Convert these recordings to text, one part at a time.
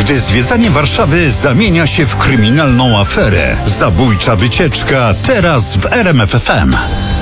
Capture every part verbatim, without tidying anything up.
Gdy zwiedzanie Warszawy zamienia się w kryminalną aferę. Zabójcza wycieczka teraz w R M F F M.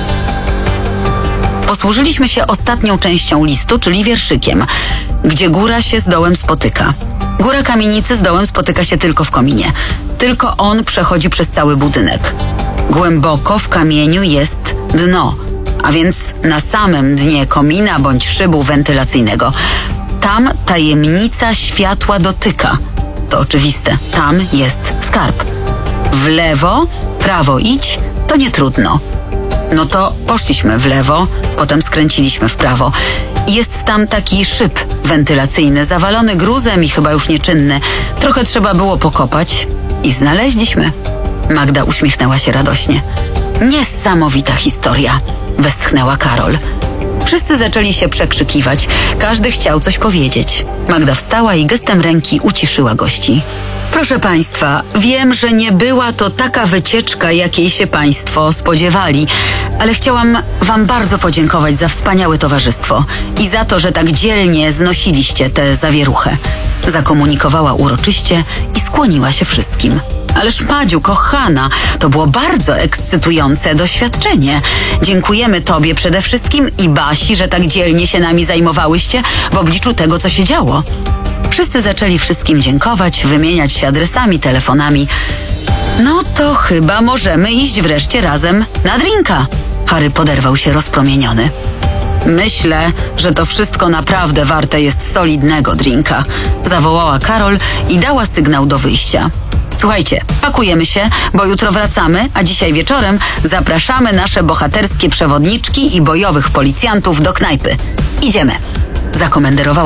Posłużyliśmy się ostatnią częścią listu, czyli wierszykiem, gdzie góra się z dołem spotyka. Góra kamienicy z dołem spotyka się tylko w kominie. Tylko on przechodzi przez cały budynek. Głęboko w kamieniu jest dno, a więc na samym dnie komina bądź szybu wentylacyjnego. Tam tajemnica światła dotyka. To oczywiste, tam jest skarb. W lewo, prawo idź, to nie trudno. No to poszliśmy w lewo, potem skręciliśmy w prawo. Jest tam taki szyb wentylacyjny, zawalony gruzem i chyba już nieczynny. Trochę trzeba było pokopać i znaleźliśmy. Magda uśmiechnęła się radośnie. Niesamowita historia, westchnęła Karol. Wszyscy zaczęli się przekrzykiwać. Każdy chciał coś powiedzieć. Magda wstała i gestem ręki uciszyła gości. Proszę Państwa, wiem, że nie była to taka wycieczka, jakiej się Państwo spodziewali, ale chciałam Wam bardzo podziękować za wspaniałe towarzystwo i za to, że tak dzielnie znosiliście tę zawieruchę. Zakomunikowała uroczyście i skłoniła się wszystkim. Ależ Madziu, kochana, to było bardzo ekscytujące doświadczenie. Dziękujemy Tobie przede wszystkim i Basi, że tak dzielnie się nami zajmowałyście w obliczu tego, co się działo. Wszyscy zaczęli wszystkim dziękować, wymieniać się adresami, telefonami. No to chyba możemy iść wreszcie razem na drinka. Harry poderwał się rozpromieniony. Myślę, że to wszystko naprawdę warte jest solidnego drinka, zawołała Karol i dała sygnał do wyjścia. Słuchajcie, pakujemy się, bo jutro wracamy, a dzisiaj wieczorem zapraszamy nasze bohaterskie przewodniczki i bojowych policjantów do knajpy. Idziemy, zakomenderowała